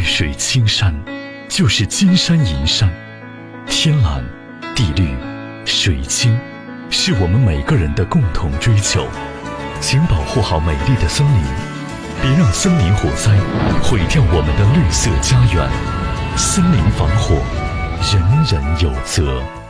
水青山，就是金山银山。天蓝、地绿、水清，是我们每个人的共同追求。请保护好美丽的森林，别让森林火灾毁掉我们的绿色家园。森林防火，人人有责。